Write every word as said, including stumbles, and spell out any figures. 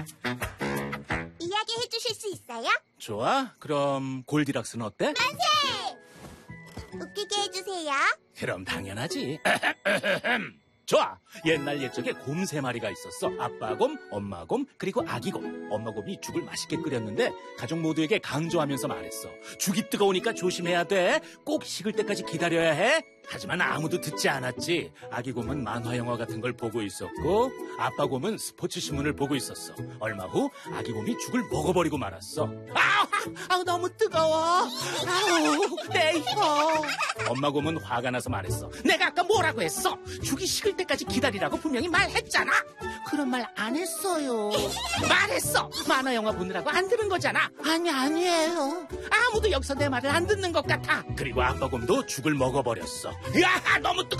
이야기 해주실 수 있어요? 좋아. 그럼 골디락스는 어때? 만세! 웃기게 해주세요. 그럼 당연하지. 좋아. 옛날 옛적에 곰 세 마리가 있었어. 아빠 곰, 엄마 곰, 그리고 아기 곰. 엄마 곰이 죽을 맛있게 끓였는데 가족 모두에게 강조하면서 말했어. 죽이 뜨거우니까 조심해야 돼. 꼭 식을 때까지 기다려야 해. 하지만 아무도 듣지 않았지. 아기 곰은 만화 영화 같은 걸 보고 있었고 아빠 곰은 스포츠 신문을 보고 있었어. 얼마 후 아기 곰이 죽을 먹어버리고 말았어. 아우, 아우 너무 뜨거워. 아우 내 혀. 엄마 곰은 화가 나서 말했어. 내가 아까 뭐라고 했어? 죽이 식을 때까지 기다리라고 분명히 말했잖아. 그런 말 안 했어요. 말했어. 만화 영화 보느라고 안 들은 거잖아. 아니 아니에요. 아무도 여기서 내 말을 안 듣는 것 같아. 그리고 아빠 곰도 죽을 먹어버렸어. 야 너무 뜨거.